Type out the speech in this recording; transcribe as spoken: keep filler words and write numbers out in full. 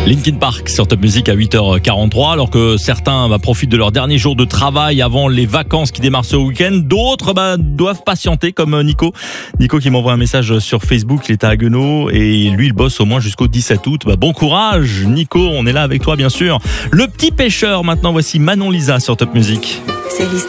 Linkin Park sur Top Music à huit heures quarante-trois, alors que certains bah, profitent de leur dernier jour de travail avant les vacances qui démarrent ce week-end. D'autres bah, doivent patienter, comme Nico. Nico qui m'envoie un message sur Facebook, il est à Haguenau et lui il bosse au moins jusqu'au dix-sept août. Bah, bon courage Nico, on est là avec toi bien sûr. Le petit pêcheur maintenant, voici Manon Lisa sur Top Music. C'est l'histoire.